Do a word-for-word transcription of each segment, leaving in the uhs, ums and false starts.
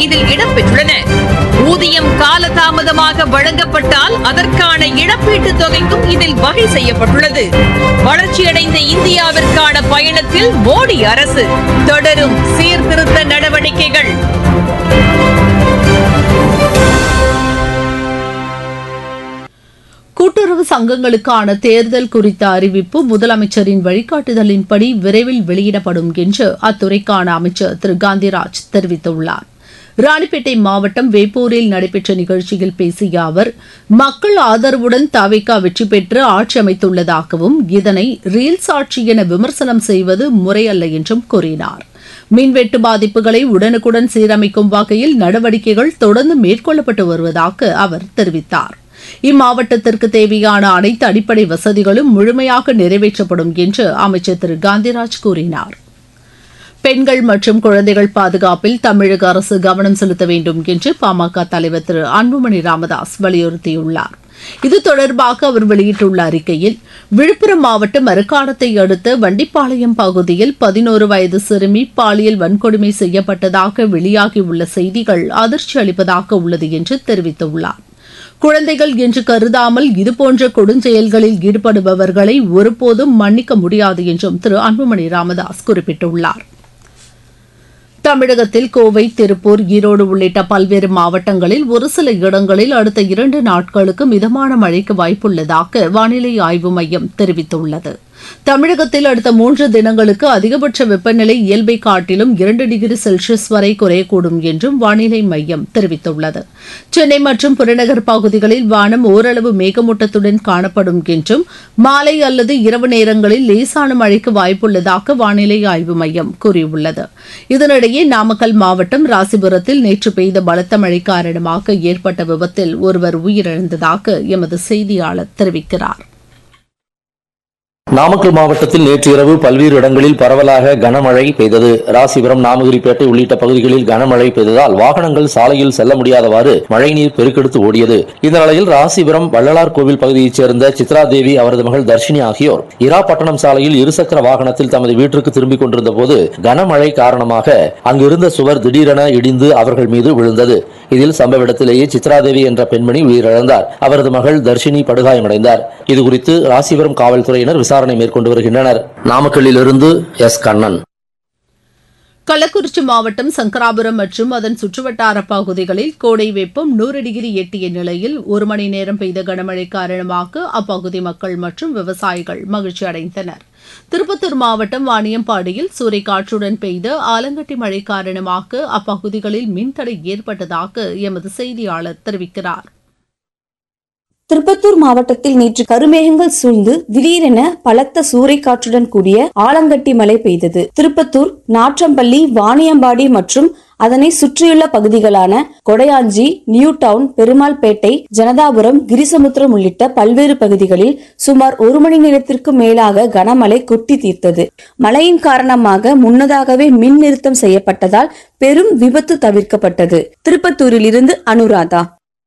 இதில் இடம்பெற்றுள்ளன. ஊதியம் காலதாமதமாக வழங்கப்பட்டால் அதற்கான இழப்பீட்டுத் தொகைக்கும் இதில் வகை செய்யப்பட்டுள்ளது. வளர்ச்சியடைந்த இந்தியாவிற்கான பயணத்தில் மோடி அரசு தொடரும் சீர்திருத்த நடவடிக்கைகள். கூட்டுறவு சங்கங்களுக்கான தேர்தல் குறித்த அறிவிப்பு முதலமைச்சரின் வழிகாட்டுதலின்படி விரைவில் வெளியிடப்படும் என்று அத்துறைக்கான அமைச்சர் திரு காந்திராஜ் தெரிவித்துள்ளார். ராணிப்பேட்டை மாவட்டம் வேப்பூரில் நடைபெற்ற நிகழ்ச்சியில் பேசிய அவர், மக்கள் ஆதரவுடன் தவிக வெற்றி பெற்று ஆட்சி அமைத்துள்ளதாகவும் இதனை ரீல்ஸ் ஆட்சி என விமர்சனம் செய்வது முறையல்ல என்றும் கூறினார். மின்வெட்டு பாதிப்புகளை உடனுக்குடன் சீரமைக்கும் வகையில் நடவடிக்கைகள் தொடர்ந்து மேற்கொள்ளப்பட்டு வருவதாக அவர் தெரிவித்தார். இம்மாவட்டத்திற்கு தேவையான அனைத்து அடிப்படை வசதிகளும் முழுமையாக நிறைவேற்றப்படும் என்று அமைச்சர் திரு காந்திராஜ் கூறினார். பெண்கள் மற்றும் குழந்தைகள் பாதுகாப்பில் தமிழக அரசு கவனம் செலுத்த வேண்டும் என்று பாமக தலைவர் திரு அன்புமணி ராமதாஸ் வலியுறுத்தியுள்ளார். இது தொடர்பாக அவர் வெளியிட்டுள்ள அறிக்கையில், விழுப்புரம் மாவட்டம் மரக்காணத்தை அடுத்த வண்டிப்பாளையம் பகுதியில் பதினோரு வயது சிறுமி பாலியல் வன்கொடுமை செய்யப்பட்டதாக வெளியாகியுள்ள செய்திகள் அதிர்ச்சி அளிப்பதாக உள்ளது என்று தெரிவித்துள்ளார். குழந்தைகள் என்று கருதாமல் இதுபோன்ற கொடுஞ்செயல்களில் ஈடுபடுபவர்களை ஒருபோதும் மன்னிக்க முடியாது என்றும் திரு அன்புமணி ராமதாஸ் குறிப்பிட்டுள்ளார். தமிழகத்தில் கோவை, திருப்பூர், ஈரோடு உள்ளிட்ட பல்வேறு மாவட்டங்களில் ஒரு சில இடங்களில் அடுத்த இரண்டு நாட்களுக்கு மிதமான மழைக்கு வாய்ப்புள்ளதாக வானிலை ஆய்வு மையம் தெரிவித்துள்ளது. தமிழகத்தில் அடுத்த மூன்று தினங்களுக்கு அதிகபட்ச வெப்பநிலை இயல்பை காட்டிலும் இரண்டு டிகிரி செல்சியஸ் வரை குறையக்கூடும் என்றும் வானிலை மையம் தெரிவித்துள்ளது. சென்னை மற்றும் புறநகர் பகுதிகளில் வானம் ஓரளவு மேகமூட்டத்துடன் காணப்படும் என்றும் மாலை அல்லது இரவு நேரங்களில் லேசான மழைக்கு வாய்ப்புள்ளதாக வானிலை ஆய்வு மையம் கூறியுள்ளது. இதனிடையே நாமக்கல் மாவட்டம் ராசிபுரத்தில் நேற்று பெய்த பலத்த மழை காரணமாக ஏற்பட்ட விபத்தில் ஒருவர் உயிரிழந்ததாக எமது செய்தியாளர் தெரிவிக்கிறார். நாமக்கல் மாவட்டத்தில் நேற்று இரவு பல்வேறு இடங்களில் பரவலாக கனமழை பெய்தது. ராசிபுரம், நாமகிரிப்பேட்டை உள்ளிட்ட பகுதிகளில் கனமழை பெய்ததால் வாகனங்கள் சாலையில் செல்ல முடியாதவாறு மழைநீர் பெருக்கெடுத்து ஓடியது. இந்த நிலையில் ராசிபுரம் வள்ளலார் கோவில் பகுதியைச் சேர்ந்த சித்ரா தேவி, அவரது மகள் தர்ஷினி ஆகியோர் இராப்பட்டணம் சாலையில் இருசக்கர வாகனத்தில் தமது வீட்டிற்கு திரும்பிக் கொண்டிருந்த போது கனமழை காரணமாக அங்கிருந்த சுவர் திடீரென இடிந்து அவர்கள் மீது விழுந்தது. இதில் சம்பவ இடத்திலேயே சித்ரா தேவி என்ற பெண்மணி உயிரிழந்தார். அவரது மகள் தர்ஷினி படுகாயமடைந்தார். இதுகுறித்து ராசிபுரம் காவல்துறையினர் விசாரணை மேற்கொண்டு வருகின்றனர். நாமக்கல்லிலிருந்து எஸ் கண்ணன். கள்ளக்குறிச்சி மாவட்டம் சங்கராபுரம் மற்றும் அதன் சுற்றுவட்டார பகுதிகளில் கோடை வெப்பம் நூறு டிகிரி எட்டிய நிலையில் ஒரு மணி நேரம் பெய்த கனமழை காரணமாக அப்பகுதி மக்கள் மற்றும் விவசாயிகள் மகிழ்ச்சி அடைந்தனர். திருப்பத்தூர் மாவட்டம் வாணியம்பாடியில் சூறைக்காற்றுடன் பெய்த ஆலங்கட்டி மழை காரணமாக அப்பகுதிகளில் மின்தடை ஏற்பட்டதாக எமது செய்தியாளர் தெரிவிக்கிறார். திருப்பத்தூர் மாவட்டத்தில் நேற்று கருமேகங்கள் சூழ்ந்து திடீரென பலத்த சூறைக்காற்றுடன் கூடிய ஆலங்கட்டி மழை பெய்தது. திருப்பத்தூர், நாற்றம்பள்ளி, வாணியம்பாடி மற்றும் அதனை சுற்றியுள்ள பகுதிகளான கொடையாஞ்சி, நியூ டவுன், பெருமாள்பேட்டை, ஜனதாபுரம், கிரிசமுத்திரம் உள்ளிட்ட பல்வேறு பகுதிகளில் சுமார் ஒரு மணி நேரத்திற்கு மேலாக கனமழை கொட்டி தீர்த்தது. மழையின் காரணமாக முன்னதாகவே மின் நிறுத்தம் செய்யப்பட்டதால் பெரும் விபத்து தவிர்க்கப்பட்டது. திருப்பத்தூரில் இருந்து அனுராதா.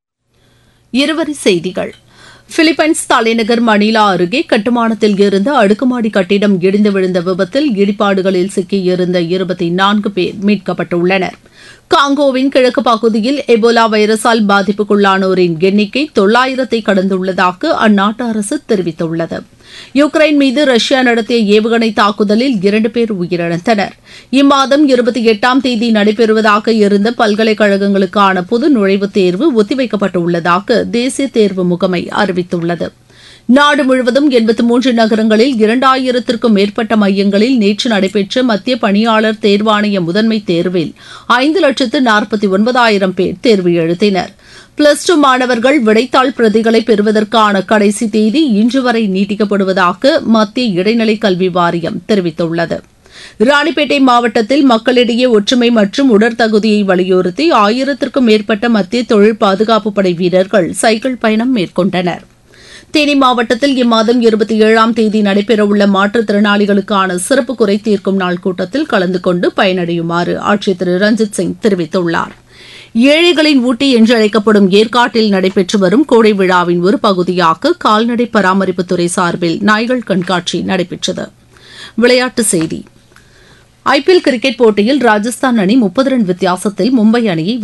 இருவரி செய்திகள். பிலிப்பைன்ஸ் தலைநகர் மணிலா அருகே கட்டுமானத்தில் இருந்த அடுக்குமாடி கட்டிடம் இடிந்து விழுந்த விபத்தில் இடிபாடுகளில் சிக்கியிருந்த இருபத்தி நான்கு பேர் மீட்கப்பட்டுள்ளனர். காங்கோவின் கிழக்கு பகுதியில் எபோலா வைரஸால் பாதிப்புக்குள்ளானோரின் எண்ணிக்கை தொள்ளாயிரத்தை கடந்துள்ளதாக அந்நாட்டு அரசு தெரிவித்துள்ளது. யுக்ரைன் மீது ரஷ்யா நடத்திய ஏவுகணை தாக்குதலில் இரண்டு பேர் உயிரிழந்தனர். இம்மாதம் இருபத்தி எட்டாம் தேதி நடைபெறுவதாக இருந்த பல்கலைக்கழகங்களுக்கான பொது நுழைவுத் தேர்வு ஒத்திவைக்கப்பட்டுள்ளதாக தேசிய தேர்வு முகமை அறிவித்துள்ளது. நாடு முழுவதும் எண்பத்தி மூன்று நகரங்களில் இரண்டாயிரத்திற்கும் மேற்பட்ட மையங்களில் நேற்று நடைபெற்ற மத்திய பணியாளர் தேர்வாணைய முதன்மை தேர்வில் ஐந்து லட்சத்து நாற்பத்தி ஒன்பதாயிரம் பேர் தேர்வு எழுதினர். பிளஸ் டூ மாணவர்கள் விடைத்தாள் பிரதிகளை பெறுவதற்கான கடைசி தேதி இன்று வரை நீட்டிக்கப்படுவதாக மத்திய இடைநிலை கல்வி வாரியம் தெரிவித்துள்ளது. ராணிப்பேட்டை மாவட்டத்தில் மக்களிடையே ஒற்றுமை மற்றும் உடற்தகுதியை வலியுறுத்தி ஆயிரத்திற்கும் மேற்பட்ட மத்திய தொழில் பாதுகாப்பு படை வீரர்கள் சைக்கிள் பயணம் மேற்கொண்டனர். தேனி மாவட்டத்தில் இம்மாதம் இருபத்தி ஏழாம் தேதி நடைபெறவுள்ள மாற்றுத்திறனாளிகளுக்கான சிறப்பு குறை தீர்க்கும் நாள் கூட்டத்தில் கலந்து கொண்டு பயனடையுமாறு ஆட்சியர் திரு ரஞ்சித் சிங் தெரிவித்துள்ளார். ஏழைகளின் ஊட்டி என்று அழைக்கப்படும் ஏற்காட்டில் நடைபெற்று வரும் கோடை விழாவின் ஒரு பகுதியாக கால்நடை பராமரிப்புத்துறை சார்பில் நாய்கள் கண்காட்சி நடைபெற்றது. விளையாட்டுச் செய்தி. ஐபிஎல் கிரிக்கெட் போட்டியில் ராஜஸ்தான் அணி முப்பது ரன் வித்தியாசத்தில் மும்பை அணியை